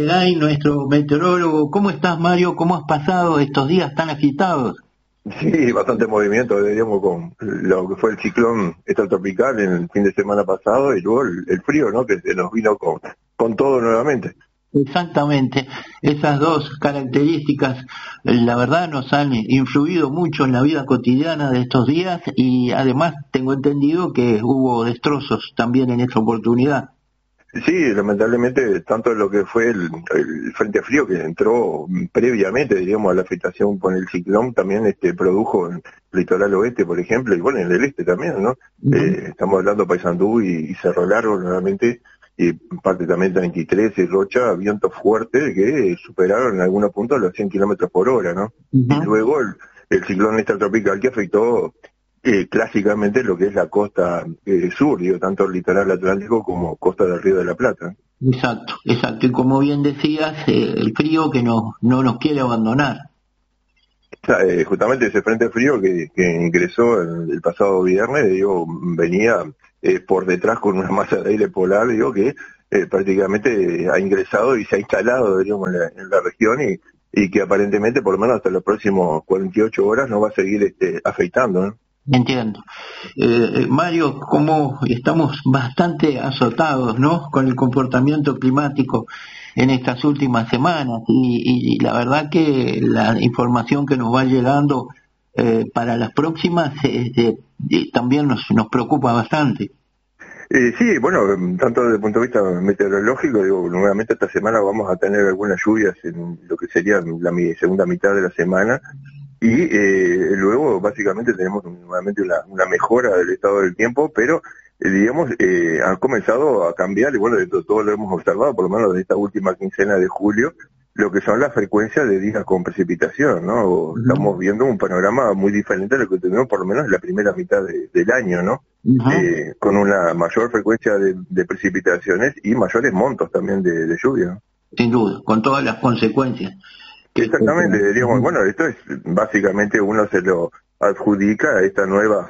Ay, nuestro meteorólogo, ¿cómo estás, Mario? ¿Cómo has pasado estos días tan agitados? Sí, bastante movimiento, digamos, con lo que fue el ciclón extratropical en el fin de semana pasado y luego el frío, ¿no? Que se nos vino con todo nuevamente. Exactamente, esas dos características, la verdad, nos han influido mucho en la vida cotidiana de estos días y además tengo entendido que hubo destrozos también en esta oportunidad. Sí, lamentablemente, tanto lo que fue el frente frío que entró previamente, digamos, a la afectación con el ciclón, también produjo en el litoral oeste, por ejemplo, y bueno, en el este también, ¿no? Ujú. Estamos hablando de Paysandú y Cerro Largo nuevamente, y parte también de 23 y Rocha, vientos fuertes que superaron en algunos puntos los 100 kilómetros por hora, ¿no? Y Ujú. luego el ciclón extratropical que afectó clásicamente lo que es la costa sur, digo, tanto el litoral atlántico como costa del Río de la Plata. Exacto, exacto. Y como bien decías, el frío que no nos quiere abandonar. O sea, justamente ese frente frío que ingresó el pasado viernes, digo, venía por detrás con una masa de aire polar, digo, que prácticamente ha ingresado y se ha instalado, digamos, en la región y que aparentemente, por lo menos hasta los próximos 48 horas, no va a seguir afectando, ¿no? Entiendo. Mario, como estamos bastante azotados, ¿no? Con el comportamiento climático en estas últimas semanas y la verdad que la información que nos va llegando para las próximas también nos preocupa bastante. Sí, bueno, tanto desde el punto de vista meteorológico, digo, nuevamente esta semana vamos a tener algunas lluvias en lo que sería segunda mitad de la semana y luego básicamente tenemos nuevamente una mejora del estado del tiempo, pero digamos, ha comenzado a cambiar y bueno, de todo lo hemos observado, por lo menos de esta última quincena de julio, lo que son las frecuencias de días con precipitación, ¿no? Ujú. Estamos viendo un panorama muy diferente a lo que tuvimos por lo menos en la primera mitad del año, ¿no? Ujú. Con una mayor frecuencia de precipitaciones y mayores montos también de lluvia, ¿no? Sin duda, con todas las consecuencias que esto Exactamente, trae. diríamos, Ujú. bueno, esto es básicamente uno se lo adjudica a esta nueva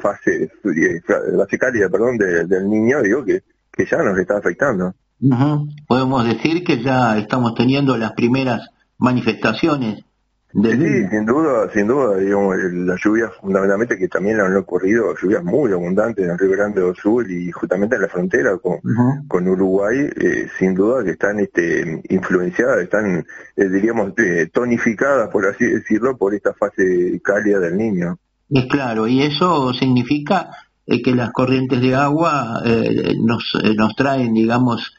fase cálida, perdón, del niño, digo, que ya nos está afectando. Ujú. Podemos decir que ya estamos teniendo las primeras manifestaciones del Sí, niño. sin duda, digamos, las lluvias fundamentalmente que también han ocurrido, lluvias muy abundantes en el Río Grande do Sul y justamente en la frontera Ujú. con Uruguay, sin duda que están influenciadas, están, diríamos, tonificadas, por así decirlo, por esta fase cálida del niño. Es claro, y eso significa que las corrientes de agua nos traen, digamos,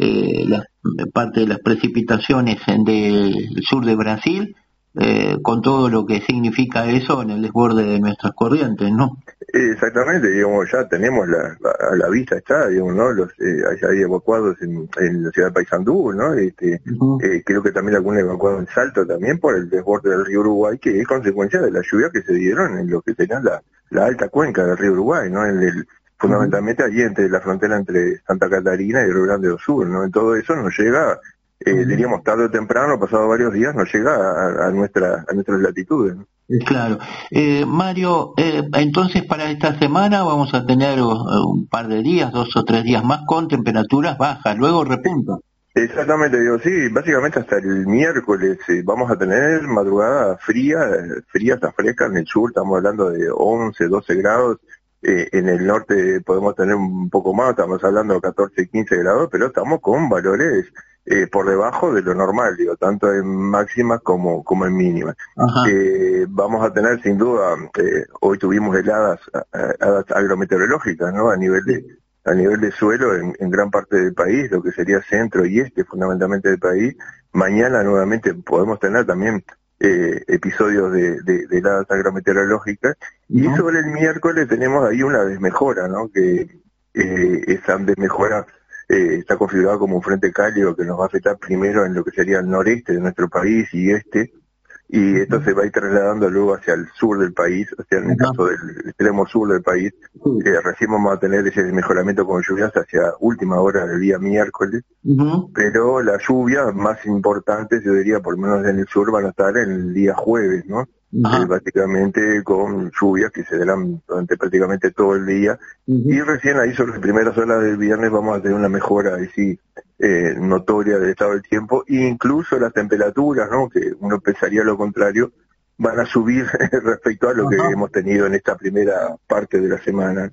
parte de las precipitaciones del sur de Brasil, con todo lo que significa eso en el desborde de nuestras corrientes, ¿no? Exactamente, digamos, ya tenemos a la vista está, digamos, ¿no? Hay evacuados en la ciudad de Paysandú, ¿no? Ujú. Creo que también algún evacuado en Salto también por el desborde del río Uruguay, que es consecuencia de la lluvia que se dieron en lo que sería la alta cuenca del río Uruguay, ¿no? Ujú. Fundamentalmente allí entre la frontera entre Santa Catarina y Río Grande do Sur, ¿no? En todo eso nos llega, Ujú. diríamos, tarde o temprano, pasado varios días, nos llega a nuestras latitudes, ¿no? Claro. Mario, entonces para esta semana vamos a tener un par de días, 2 o 3 días más con temperaturas bajas, luego repunta. Exactamente, digo, sí, básicamente hasta el miércoles vamos a tener madrugada fría, fría hasta fresca en el sur, estamos hablando de 11, 12 grados, en el norte podemos tener un poco más, estamos hablando de 14, 15 grados, pero estamos con valores por debajo de lo normal, digo, tanto en máximas como en mínimas. Ajá. Vamos a tener sin duda, hoy tuvimos heladas agrometeorológicas, ¿no? A nivel de suelo en gran parte del país, lo que sería centro y este fundamentalmente del país. Mañana nuevamente podemos tener también episodios de heladas agrometeorológicas y Ujú. sobre el miércoles tenemos ahí una desmejora, ¿no? Que esa desmejora está configurada como un frente cálido que nos va a afectar primero en lo que sería el noreste de nuestro país y y esto se va a ir trasladando luego hacia el sur del país, o sea, en el Ajá. caso del extremo sur del país, Sí. recién vamos a tener ese mejoramiento con lluvias hacia última hora del día miércoles, Ujú. pero las lluvias más importantes, yo diría, por lo menos en el sur, van a estar en el día jueves, ¿no? básicamente con lluvias que se darán durante prácticamente todo el día, y recién ahí sobre las primeras horas del viernes vamos a tener una mejora ahí sí notoria del estado del tiempo, e incluso las temperaturas, ¿no?, que uno pensaría lo contrario, van a subir respecto a lo que hemos tenido en esta primera parte de la semana.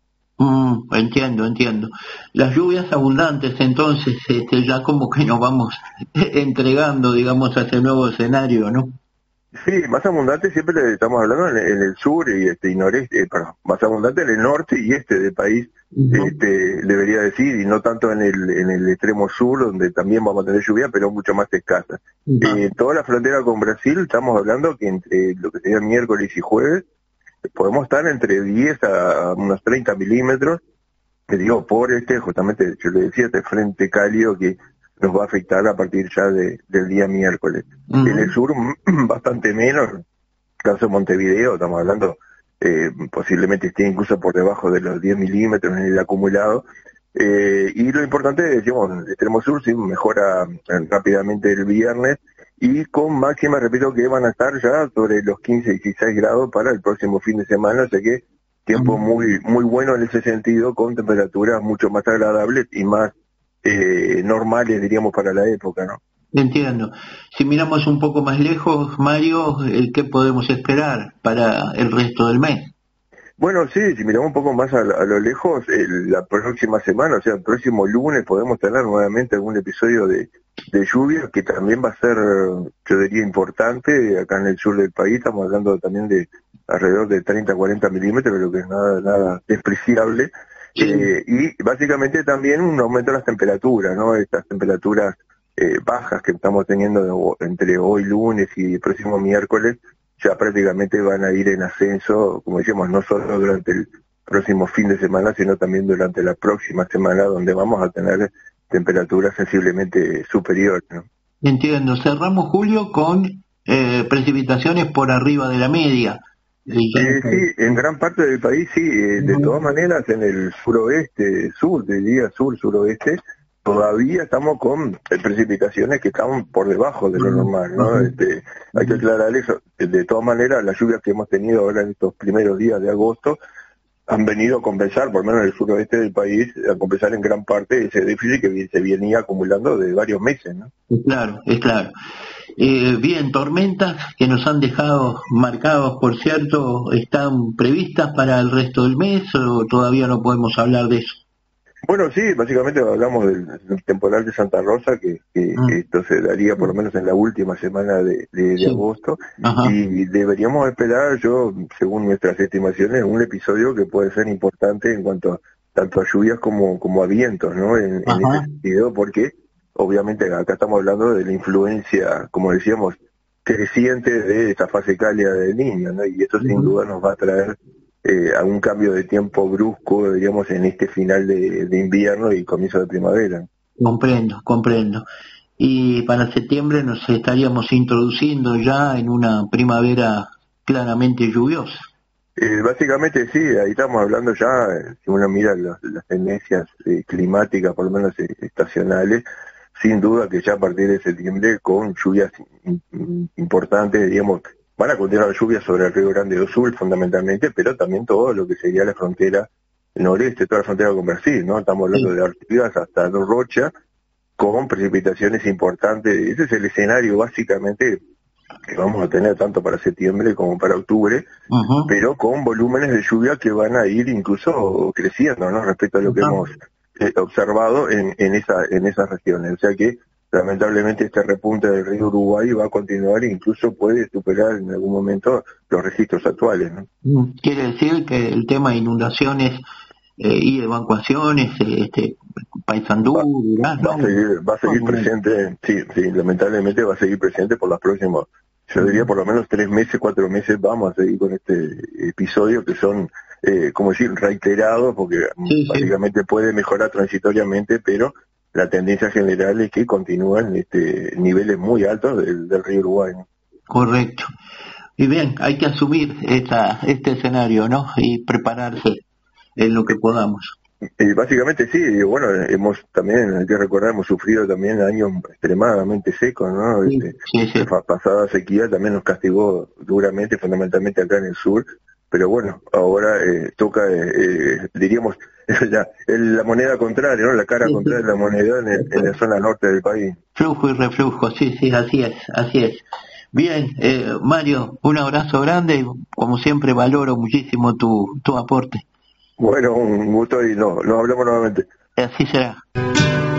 Entiendo. Las lluvias abundantes, entonces, ya como que nos vamos entregando, digamos, a ese nuevo escenario, ¿no? Sí, más abundante siempre le estamos hablando en el sur y noreste, más abundante en el norte y este del país, debería decir, y no tanto en el extremo sur, donde también vamos a tener lluvia, pero mucho más escasa. Toda la frontera con Brasil, estamos hablando que entre lo que sería miércoles y jueves, podemos estar entre 10 a unos 30 milímetros, que digo, por justamente, yo le decía, este frente cálido que nos va a afectar a partir ya del día miércoles. En el sur, bastante menos, caso de Montevideo, estamos hablando, posiblemente esté incluso por debajo de los 10 milímetros en el acumulado, y lo importante, decimos, el extremo sur sí mejora rápidamente el viernes, y con máximas, repito, que van a estar ya sobre los 15, 16 grados para el próximo fin de semana, o sea que tiempo muy bueno en ese sentido, con temperaturas mucho más agradables y más normales, diríamos, para la época, ¿no? Entiendo. Si miramos un poco más lejos, Mario, ¿qué podemos esperar para el resto del mes? Bueno, sí, si miramos un poco más a lo lejos, la próxima semana, o sea, el próximo lunes, podemos tener nuevamente algún episodio de lluvia, que también va a ser, yo diría, importante acá en el sur del país. Estamos hablando también de alrededor de 30-40 milímetros, lo que es nada despreciable. Y básicamente también un aumento de las temperaturas, ¿no? Estas temperaturas bajas que estamos teniendo entre hoy lunes y el próximo miércoles, ya prácticamente van a ir en ascenso, como decíamos, no solo durante el próximo fin de semana, sino también durante la próxima semana, donde vamos a tener temperaturas sensiblemente superiores, ¿no? Entiendo. Cerramos julio con precipitaciones por arriba de la media. Sí, en gran parte del país sí, de todas maneras en el suroeste, diría suroeste, todavía estamos con precipitaciones que están por debajo de lo normal, ¿no? Hay que aclarar eso. De todas maneras, las lluvias que hemos tenido ahora en estos primeros días de agosto han venido a compensar, por lo menos en el suroeste del país, a compensar en gran parte ese déficit que se venía acumulando de varios meses, ¿no? Es claro. Bien, tormentas que nos han dejado marcados, por cierto, ¿están previstas para el resto del mes o todavía no podemos hablar de eso? Bueno, sí, básicamente hablamos del temporal de Santa Rosa, que esto se daría por lo menos en la última semana de agosto, y deberíamos esperar, según nuestras estimaciones, un episodio que puede ser importante en cuanto tanto a lluvias como a vientos, ¿no? En ese sentido, porque obviamente acá estamos hablando de la influencia, como decíamos, creciente de esta fase cálida del Niño, ¿no? Y esto sin duda nos va a traer a un cambio de tiempo brusco, digamos, en este final de invierno y comienzo de primavera. Comprendo. Y para septiembre nos estaríamos introduciendo ya en una primavera claramente lluviosa. Básicamente sí, ahí estamos hablando ya, si uno mira las tendencias climáticas, por lo menos estacionales, sin duda que ya a partir de septiembre con lluvias importantes, digamos, van a continuar lluvias sobre el Río Grande do Sul fundamentalmente, pero también todo lo que sería la frontera noreste, toda la frontera con Brasil, ¿no? Estamos hablando de Artigas hasta Rocha, con precipitaciones importantes. Ese es el escenario básicamente que vamos a tener tanto para septiembre como para octubre, pero con volúmenes de lluvia que van a ir incluso creciendo, ¿no? Respecto a lo que hemos observado en esas regiones. O sea que lamentablemente este repunte del río Uruguay va a continuar e incluso puede superar en algún momento los registros actuales, ¿no? Quiere decir que el tema de inundaciones y evacuaciones, Paysandú, va a seguir presente, sí, lamentablemente va a seguir presente por los próximos, yo diría por lo menos 3 meses, 4 meses, vamos a seguir con este episodio que son, como decir, reiterados, porque básicamente puede mejorar transitoriamente, pero la tendencia general es que continúan niveles muy altos del río Uruguay, ¿no? Correcto. Y bien, hay que asumir este escenario, ¿no? Y prepararse en lo que podamos. Básicamente sí, bueno, también, hay que recordar, hemos sufrido también años extremadamente secos, ¿no? Sí, sí, sí. La pasada sequía también nos castigó duramente, fundamentalmente acá en el sur, pero bueno, ahora toca, diríamos, la moneda contraria, ¿no? La cara Sí, contraria sí. de la moneda en la zona norte del país. Flujo y reflujo, sí, sí, así es, así es. Bien, Mario, un abrazo grande y como siempre valoro muchísimo tu aporte. Bueno, un gusto y nos hablamos nuevamente. Así será.